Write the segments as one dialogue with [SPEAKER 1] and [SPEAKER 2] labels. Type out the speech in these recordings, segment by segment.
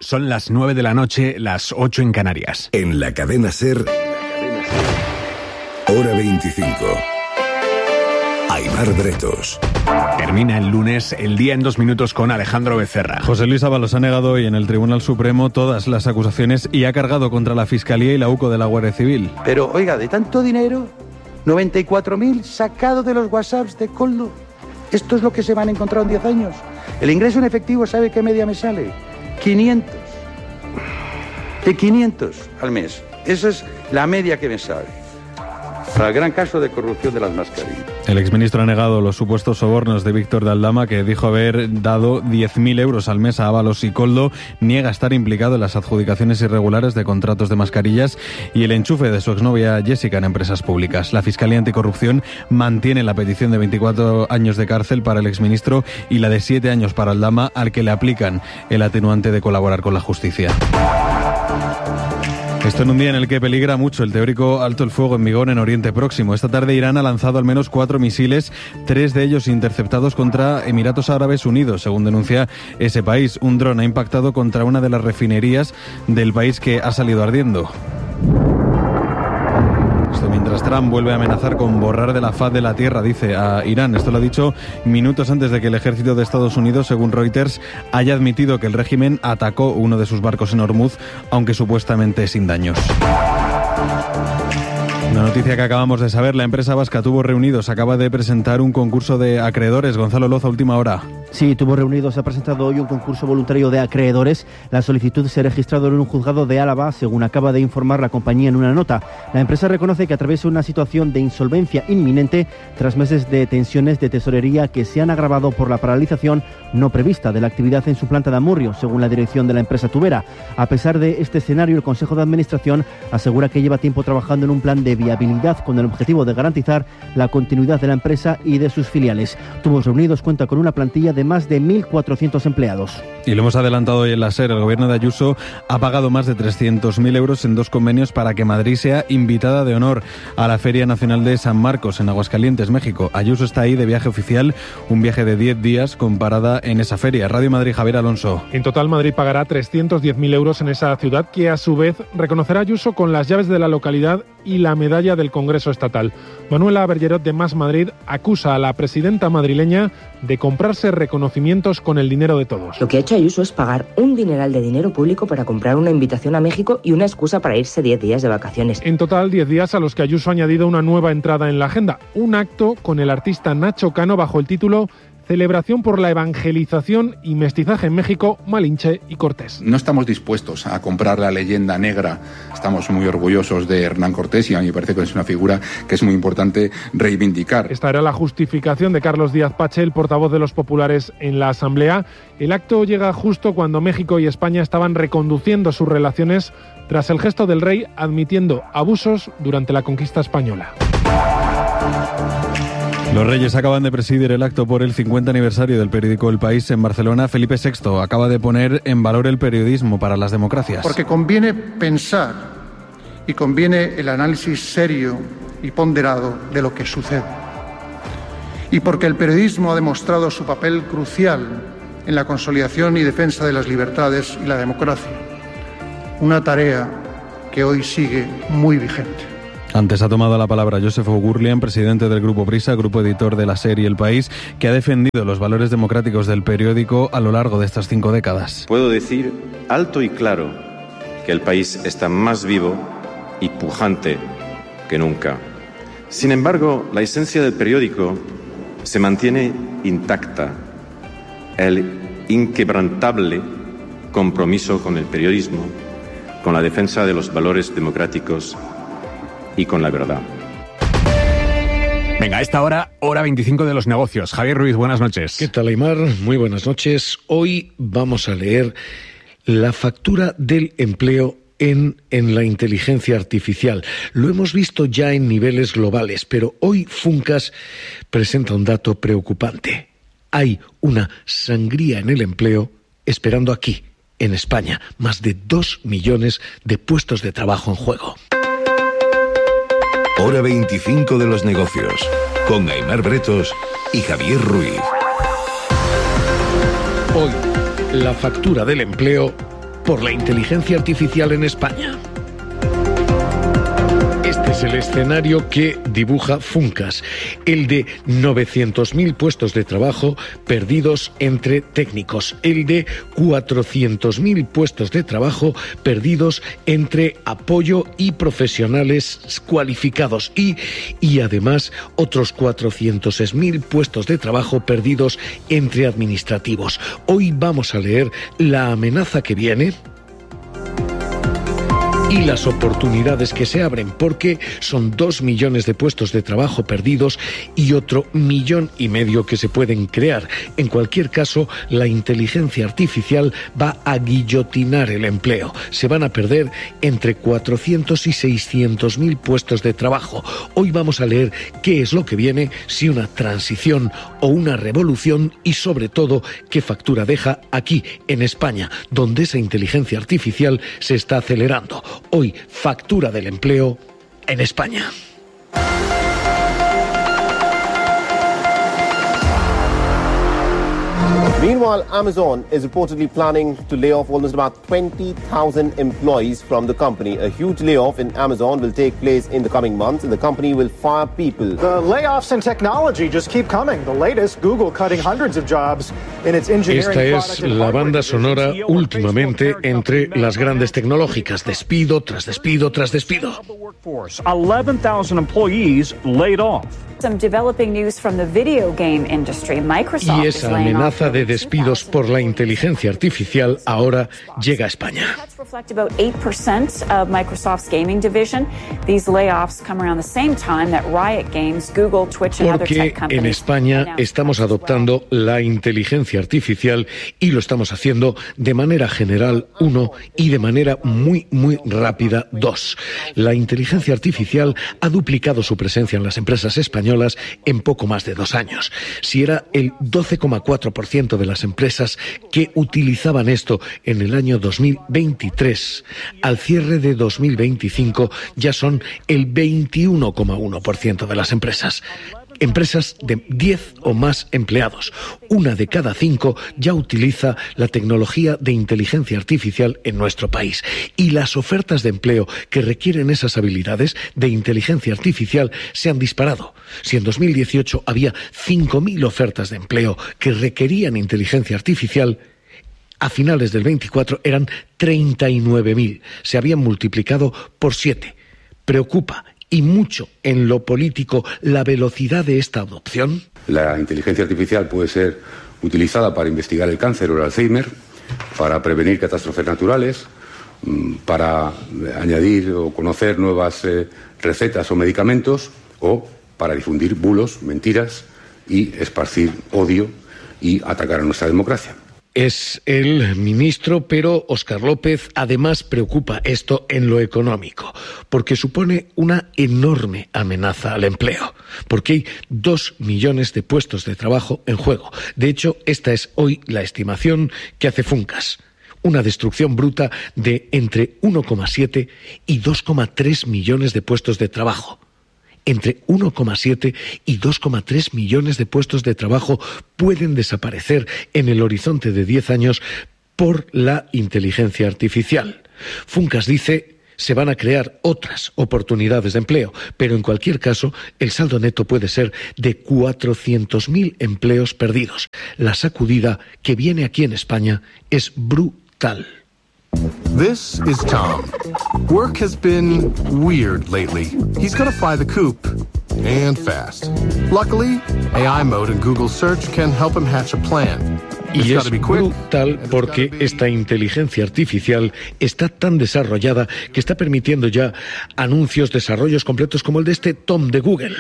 [SPEAKER 1] Son las 9 de la noche, las 8 en Canarias.
[SPEAKER 2] En la cadena SER, Hora 25. Aimar Bretos.
[SPEAKER 1] Termina el lunes, el día en 2 minutos con Alejandro Becerra.
[SPEAKER 3] José Luis Ábalos ha negado hoy en el Tribunal Supremo todas las acusaciones y ha cargado contra la Fiscalía y la UCO de la Guardia Civil.
[SPEAKER 4] Pero, oiga, de tanto dinero, 94.000 sacado de los WhatsApps de Koldo. Esto es lo que se van a encontrar en 10 años. El ingreso en efectivo, ¿sabe qué media me sale? 500. De 500 al mes. Esa es la media que me sale. Para el gran caso de corrupción de las mascarillas.
[SPEAKER 3] El exministro ha negado los supuestos sobornos de Víctor de Aldama, que dijo haber dado 10.000 euros al mes a Ábalos y Koldo. Niega estar implicado en las adjudicaciones irregulares de contratos de mascarillas y el enchufe de su exnovia Jessica en empresas públicas. La Fiscalía Anticorrupción mantiene la petición de 24 años de cárcel para el exministro y la de 7 años para Aldama, al que le aplican el atenuante de colaborar con la justicia. Esto en un día en el que peligra mucho el teórico alto el fuego en vigor en Oriente Próximo. Esta tarde Irán ha lanzado al menos 4 misiles, 3 de ellos interceptados contra Emiratos Árabes Unidos, según denuncia ese país. Un dron ha impactado contra una de las refinerías del país que ha salido ardiendo. Esto mientras Trump vuelve a amenazar con borrar de la faz de la tierra, dice, a Irán. Esto lo ha dicho minutos antes de que el ejército de Estados Unidos, según Reuters, haya admitido que el régimen atacó uno de sus barcos en Hormuz, aunque supuestamente sin daños. Una noticia que acabamos de saber, la empresa vasca Tubos Reunidos acaba de presentar un concurso de acreedores. Gonzalo Loza, última hora.
[SPEAKER 5] Sí, Tubos Reunidos ha presentado hoy un concurso voluntario de acreedores. La solicitud se ha registrado en un juzgado de Álava, según acaba de informar la compañía en una nota. La empresa reconoce que atraviesa una situación de insolvencia inminente tras meses de tensiones de tesorería que se han agravado por la paralización no prevista de la actividad en su planta de Amurrio, según la dirección de la empresa tubera. A pesar de este escenario, el Consejo de Administración asegura que lleva tiempo trabajando en un plan de viabilidad con el objetivo de garantizar la continuidad de la empresa y de sus filiales. Tubos Reunidos cuenta con una plantilla de más de 1.400 empleados.
[SPEAKER 3] Y lo hemos adelantado hoy en la SER, el gobierno de Ayuso ha pagado más de 300.000 euros en 2 convenios para que Madrid sea invitada de honor a la Feria Nacional de San Marcos en Aguascalientes, México. Ayuso está ahí de viaje oficial, un viaje de 10 días con parada en esa feria. Radio Madrid, Javier Alonso.
[SPEAKER 6] En total, Madrid pagará 310.000 euros en esa ciudad, que a su vez reconocerá a Ayuso con las llaves de la localidad y la medalla del Congreso Estatal. Manuela Bergerot de Más Madrid acusa a la presidenta madrileña de comprarse reconocimientos con el dinero de todos.
[SPEAKER 7] Lo que ha hecho Ayuso es pagar un dineral de dinero público para comprar una invitación a México y una excusa para irse 10 días de vacaciones.
[SPEAKER 6] En total, 10 días a los que Ayuso ha añadido una nueva entrada en la agenda, un acto con el artista Nacho Cano bajo el título Celebración por la evangelización y mestizaje en México, Malinche y Cortés.
[SPEAKER 8] No estamos dispuestos a comprar la leyenda negra. Estamos muy orgullosos de Hernán Cortés y a mí me parece que es una figura que es muy importante reivindicar.
[SPEAKER 6] Esta era la justificación de Carlos Díaz Pache, el portavoz de los populares en la Asamblea. El acto llega justo cuando México y España estaban reconduciendo sus relaciones tras el gesto del rey admitiendo abusos durante la conquista española.
[SPEAKER 3] Los Reyes acaban de presidir el acto por el 50 aniversario del periódico El País en Barcelona. Felipe VI acaba de poner en valor el periodismo para las democracias.
[SPEAKER 9] Porque conviene pensar y conviene el análisis serio y ponderado de lo que sucede. Y porque el periodismo ha demostrado su papel crucial en la consolidación y defensa de las libertades y la democracia. Una tarea que hoy sigue muy vigente.
[SPEAKER 3] Antes ha tomado la palabra Joseph O'Gurlian, presidente del Grupo Prisa, grupo editor de la serie El País, que ha defendido los valores democráticos del periódico a lo largo de estas 5 décadas.
[SPEAKER 10] Puedo decir alto y claro que El País está más vivo y pujante que nunca. Sin embargo, la esencia del periódico se mantiene intacta. El inquebrantable compromiso con el periodismo, con la defensa de los valores democráticos y con la verdad.
[SPEAKER 1] Venga, a esta hora, hora 25 de los negocios. Javier Ruiz, buenas noches.
[SPEAKER 11] ¿Qué tal, Aimar? Muy buenas noches. Hoy vamos a leer la factura del empleo en la inteligencia artificial. Lo hemos visto ya en niveles globales, pero hoy Funcas presenta un dato preocupante. Hay una sangría en el empleo esperando aquí, en España. Más de 2 millones de puestos de trabajo en juego.
[SPEAKER 2] Hora 25 de los negocios, con Aimar Bretos y Javier Ruiz.
[SPEAKER 11] Hoy, la factura del empleo por la inteligencia artificial en España. Este es el escenario que dibuja Funcas, el de 900.000 puestos de trabajo perdidos entre técnicos, el de 400.000 puestos de trabajo perdidos entre apoyo y profesionales cualificados y además otros 400.000 puestos de trabajo perdidos entre administrativos. Hoy vamos a leer la amenaza que viene y las oportunidades que se abren, porque son 2 millones de puestos de trabajo perdidos y otro 1,5 millones que se pueden crear. En cualquier caso, la inteligencia artificial va a guillotinar el empleo. Se van a perder entre 400 y 600.000 puestos de trabajo. Hoy vamos a leer qué es lo que viene, si una transición o una revolución, y sobre todo qué factura deja aquí en España, donde esa inteligencia artificial se está acelerando. Hoy, factura del empleo en España.
[SPEAKER 12] Meanwhile, Amazon is reportedly planning to lay off almost about 20,000 employees from the company. A huge layoff in Amazon will take place in the coming months, and the company will fire people.
[SPEAKER 13] The layoffs in technology just keep coming. The latest, Google cutting hundreds of jobs in its engineering.
[SPEAKER 11] Esta es la banda sonora últimamente entre las grandes tecnológicas. Despido tras despido tras despido.
[SPEAKER 14] 11,000 employees laid off.
[SPEAKER 15] Some developing news from the video game industry. Microsoft
[SPEAKER 11] y esa amenaza de despidos por la inteligencia artificial ahora llega a España.
[SPEAKER 15] Reflect about 8% of Microsoft's gaming division. These layoffs come around the same time that Riot Games, Google, Twitch and other tech companies.
[SPEAKER 11] Porque en España estamos adoptando la inteligencia artificial y lo estamos haciendo de manera general, 1, y de manera muy rápida, 2. La inteligencia artificial ha duplicado su presencia en las empresas españolas en poco más de 2 años. Si era el 12,4% de las empresas que utilizaban esto en el año 2023, al cierre de 2025 ya son el 21,1% de las empresas. Empresas de 10 o más empleados. 1 de cada 5 ya utiliza la tecnología de inteligencia artificial en nuestro país. Y las ofertas de empleo que requieren esas habilidades de inteligencia artificial se han disparado. Si en 2018 había 5.000 ofertas de empleo que requerían inteligencia artificial, a finales del 24 eran 39.000. Se habían multiplicado por 7. Preocupa y mucho en lo político la velocidad de esta adopción.
[SPEAKER 16] La inteligencia artificial puede ser utilizada para investigar el cáncer o el Alzheimer, para prevenir catástrofes naturales, para añadir o conocer nuevas recetas o medicamentos, o para difundir bulos, mentiras y esparcir odio y atacar a nuestra democracia.
[SPEAKER 11] Es el ministro, pero Óscar López además preocupa esto en lo económico, porque supone una enorme amenaza al empleo, porque hay 2 millones de puestos de trabajo en juego. De hecho, esta es hoy la estimación que hace Funcas. Una destrucción bruta de entre 1,7 y 2,3 millones de puestos de trabajo. Entre 1,7 y 2,3 millones de puestos de trabajo pueden desaparecer en el horizonte de 10 años por la inteligencia artificial. Funcas dice: se van a crear otras oportunidades de empleo, pero en cualquier caso el saldo neto puede ser de 400.000 empleos perdidos. La sacudida que viene aquí en España es brutal.
[SPEAKER 17] This is Tom. Work has been weird lately. He's gonna fly the coop, and fast. Luckily, AI mode in Google Search can help him hatch a plan.
[SPEAKER 11] Y es brutal porque esta inteligencia artificial está tan desarrollada que está permitiendo ya anuncios, desarrollos completos como el de este Tom de Google.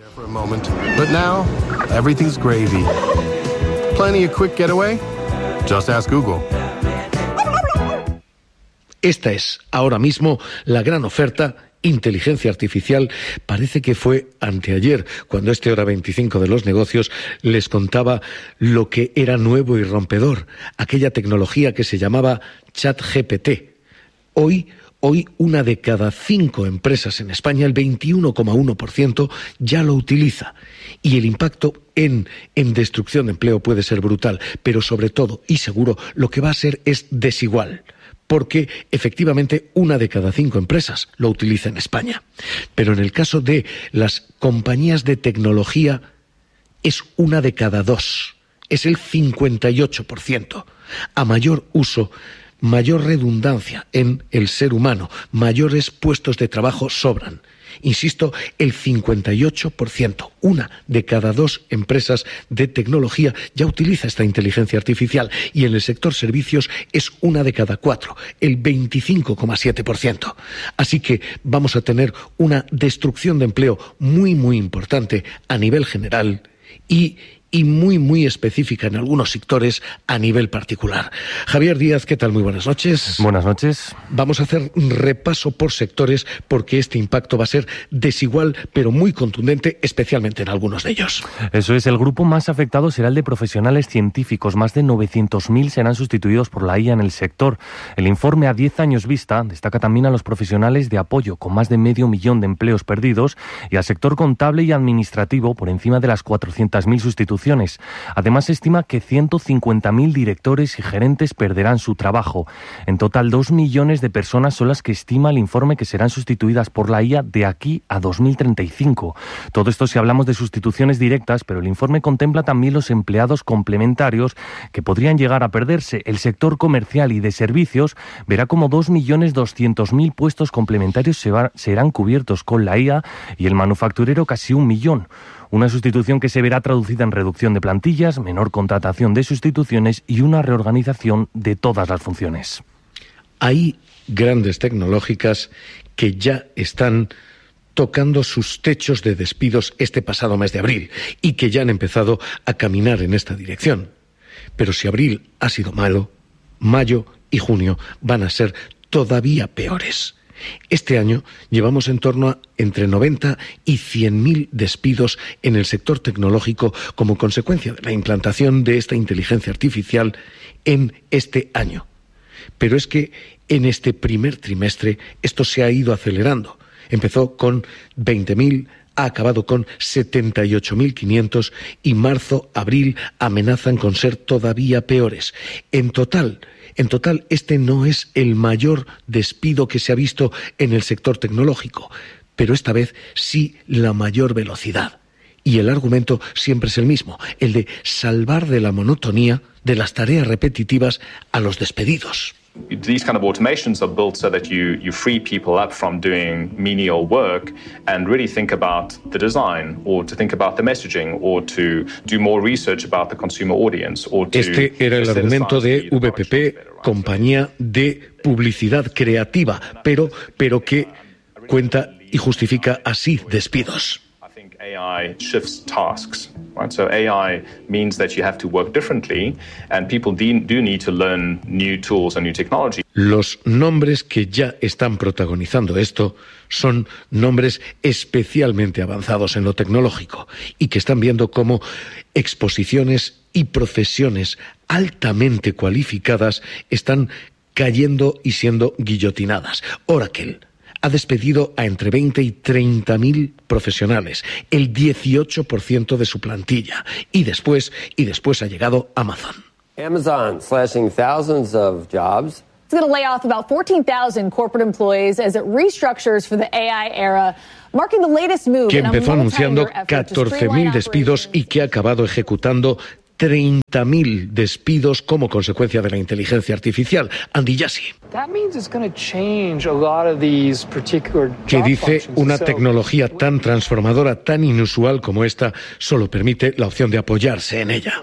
[SPEAKER 17] But now, everything's gravy. Plenty of quick getaway? Just ask Google.
[SPEAKER 11] Esta es ahora mismo la gran oferta. Inteligencia artificial. Parece que fue anteayer cuando este Hora 25 de los negocios les contaba lo que era nuevo y rompedor, aquella tecnología que se llamaba ChatGPT. Hoy 1 de cada 5 empresas en España, el 21,1%, ya lo utiliza. Y el impacto en destrucción de empleo puede ser brutal, pero sobre todo y seguro lo que va a ser es desigual. porque efectivamente 1 de cada 5 empresas lo utiliza en España. Pero en el caso de las compañías de tecnología es 1 de cada 2, es el 58%. A mayor uso, mayor redundancia en el ser humano, mayores puestos de trabajo sobran. Insisto, el 58%, 1 de cada 2 empresas de tecnología ya utiliza esta inteligencia artificial, y en el sector servicios es 1 de cada 4, el 25,7%. Así que vamos a tener una destrucción de empleo muy, muy importante a nivel general y muy específica en algunos sectores a nivel particular. Javier Díaz, ¿qué tal? Muy buenas noches.
[SPEAKER 18] Buenas noches.
[SPEAKER 11] Vamos a hacer un repaso por sectores porque este impacto va a ser desigual pero muy contundente, especialmente en algunos de ellos.
[SPEAKER 18] Eso es, el grupo más afectado será el de profesionales científicos. Más de 900.000 serán sustituidos por la IA en el sector. El informe a 10 años vista destaca también a los profesionales de apoyo, con más de 500.000 de empleos perdidos, y al sector contable y administrativo, por encima de las 400.000 sustituciones. Además, se estima que 150.000 directores y gerentes perderán su trabajo. En total, 2 millones de personas son las que estima el informe que serán sustituidas por la IA de aquí a 2035. Todo esto si hablamos de sustituciones directas, pero el informe contempla también los empleados complementarios que podrían llegar a perderse. El sector comercial y de servicios verá como 2.200.000 puestos complementarios serán cubiertos con la IA, y el manufacturero casi 1 millón. Una sustitución que se verá traducida en reducción de plantillas, menor contratación de sustituciones y una reorganización de todas las funciones.
[SPEAKER 11] Hay grandes tecnológicas que ya están tocando sus techos de despidos este pasado mes de abril y que ya han empezado a caminar en esta dirección. Pero si abril ha sido malo, mayo y junio van a ser todavía peores. Este año llevamos en torno a entre 90 y 100.000 despidos en el sector tecnológico como consecuencia de la implantación de esta inteligencia artificial en este año. Pero es que en este primer trimestre esto se ha ido acelerando. Empezó con 20.000, ha acabado con 78.500 y marzo, abril amenazan con ser todavía peores. En total, este no es el mayor despido que se ha visto en el sector tecnológico, pero esta vez sí la mayor velocidad. Y el argumento siempre es el mismo, el de salvar de la monotonía, de las tareas repetitivas, a los despedidos.
[SPEAKER 19] These kind of automations are built so that you free people up from doing menial work and really think about the design, or to think about the messaging, or to do more research about the consumer audience, or to...
[SPEAKER 11] Este era el argumento de VPP, compañía de publicidad creativa, pero que cuenta y justifica así despidos.
[SPEAKER 19] AI shifts tasks, right? So AI means that you have to work differently, and people do need to learn new tools and new technology.
[SPEAKER 11] Los nombres que ya están protagonizando esto son nombres especialmente avanzados en lo tecnológico y que están viendo cómo exposiciones y profesiones altamente cualificadas están cayendo y siendo guillotinadas. Oracle ha despedido a entre 20 y 30.000 profesionales, el 18% de su plantilla. Y después ha llegado Amazon.
[SPEAKER 20] Amazon slashing thousands of jobs.
[SPEAKER 21] It's going to lay off about 14,000 corporate employees as it restructures for the AI era, marking the latest move.
[SPEAKER 11] Que empezó anunciando 14.000 despidos y que ha acabado ejecutando 30.000 despidos como consecuencia de la inteligencia artificial. Andy Jassy, que dice una tecnología tan transformadora, tan inusual como esta, solo permite la opción de apoyarse en ella.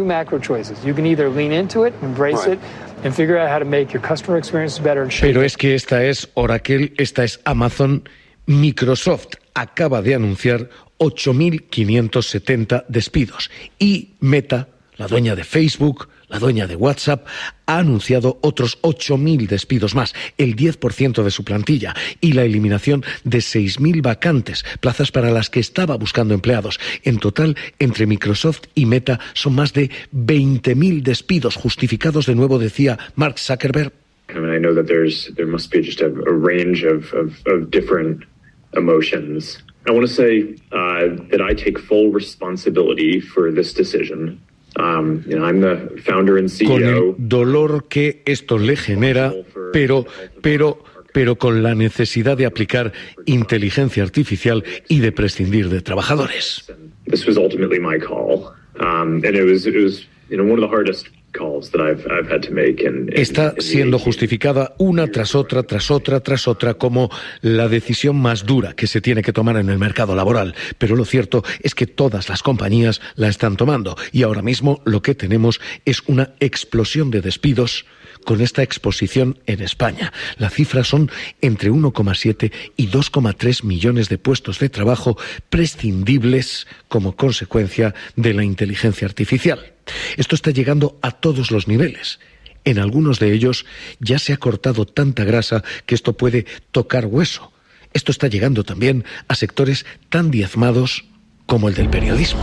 [SPEAKER 11] Pero es que esta es Oracle, esta es Amazon. Microsoft acaba de anunciar 8.570 despidos. Y Meta, la dueña de Facebook, la dueña de WhatsApp, ha anunciado otros 8.000 despidos más, el 10% de su plantilla, y la eliminación de 6.000 vacantes, plazas para las que estaba buscando empleados. En total, entre Microsoft y Meta son más de 20.000 despidos justificados, de nuevo decía Mark Zuckerberg.
[SPEAKER 22] I mean, I know that there must be just a range of different emotions. I want to say that I take full responsibility for this decision. I'm the founder and CEO.
[SPEAKER 11] Con el dolor que esto le genera, pero con la necesidad de aplicar inteligencia artificial y de prescindir de trabajadores.
[SPEAKER 22] This was ultimately my call, and it was one of the hardest calls that I've had to make.
[SPEAKER 11] Está siendo justificada una tras otra como la decisión más dura que se tiene que tomar en el mercado laboral, pero lo cierto es que todas las compañías la están tomando y ahora mismo lo que tenemos es una explosión de despidos con esta exposición en España. La cifra son entre 1,7 y 2,3 millones de puestos de trabajo prescindibles como consecuencia de la inteligencia artificial. Esto está llegando a todos los niveles. En algunos de ellos ya se ha cortado tanta grasa que esto puede tocar hueso. Esto está llegando también a sectores tan diezmados como el del periodismo.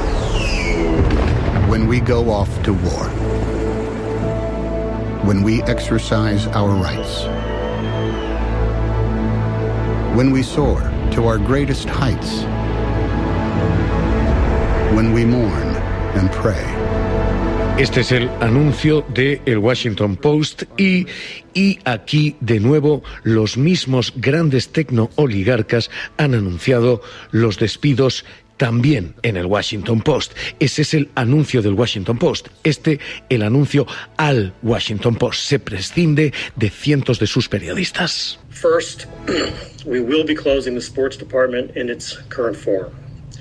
[SPEAKER 4] When we go off to war, when we exercise our rights, when we soar to our greatest heights, when we mourn and pray.
[SPEAKER 11] Este es el anuncio de el Washington Post y aquí de nuevo los mismos grandes tecnooligarcas han anunciado los despidos también en el Washington Post. Ese es el anuncio del Washington Post. El anuncio al Washington Post. Se prescinde de cientos de sus periodistas.
[SPEAKER 5] First, we will be closing the sports department in its current form.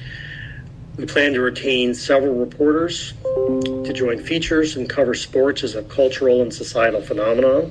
[SPEAKER 5] We plan to retain several reporters to join features and cover sports as a cultural and societal phenomenon,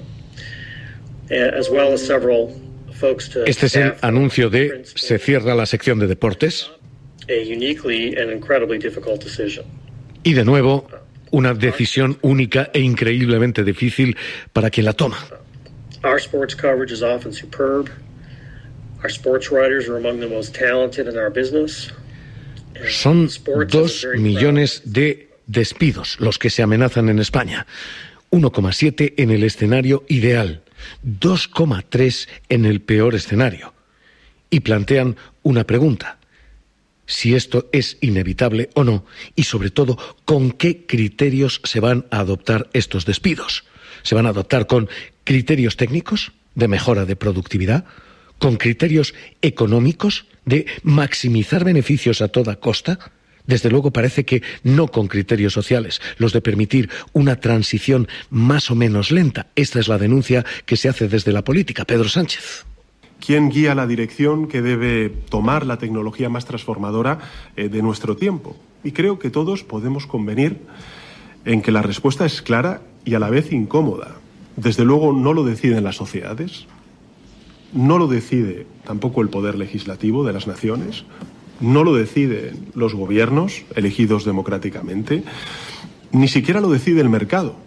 [SPEAKER 5] as well as several folks to
[SPEAKER 11] Este es el anuncio de se cierra la sección de deportes.
[SPEAKER 5] A uniquely and incredibly difficult decision.
[SPEAKER 11] Y de nuevo, una decisión única e increíblemente difícil para quien la toma.
[SPEAKER 5] Our sports coverage is often superb. Our sports writers are among the most talented in our business.
[SPEAKER 11] Son 2 millones de despidos los que se amenazan en España. 1,7 en el escenario ideal, 2,3 en el peor escenario. Y plantean una pregunta: si esto es inevitable o no, y sobre todo, ¿con qué criterios se van a adoptar estos despidos? ¿Se van a adoptar con criterios técnicos de mejora de productividad? ¿Con criterios económicos de maximizar beneficios a toda costa? Desde luego parece que no con criterios sociales, los de permitir una transición más o menos lenta. Esta es la denuncia que se hace desde la política. Pedro Sánchez.
[SPEAKER 23] ¿Quién guía la dirección que debe tomar la tecnología más transformadora de nuestro tiempo? Y creo que todos podemos convenir en que la respuesta es clara y a la vez incómoda. Desde luego no lo deciden las sociedades, no lo decide tampoco el poder legislativo de las naciones, no lo deciden los gobiernos elegidos democráticamente, ni siquiera lo decide el mercado,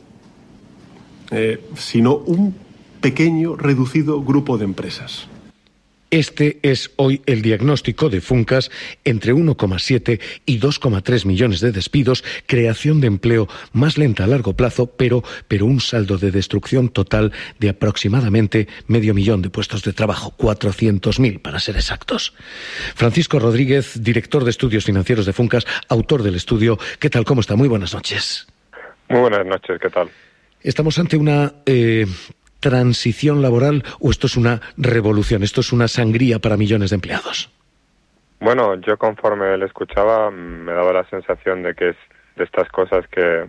[SPEAKER 23] sino un pequeño, reducido grupo de empresas.
[SPEAKER 11] Este es hoy el diagnóstico de Funcas: entre 1,7 y 2,3 millones de despidos, creación de empleo más lenta a largo plazo, pero un saldo de destrucción total de aproximadamente 500.000 de puestos de trabajo, 400.000 para ser exactos. Francisco Rodríguez, director de estudios financieros de Funcas, autor del estudio. ¿Qué tal? ¿Cómo está? Muy buenas noches.
[SPEAKER 24] Muy buenas noches, ¿qué tal?
[SPEAKER 11] Estamos ante una transición laboral, o esto es una revolución, esto es una sangría para millones de empleados.
[SPEAKER 24] Bueno, yo conforme le escuchaba me daba la sensación de que es de estas cosas que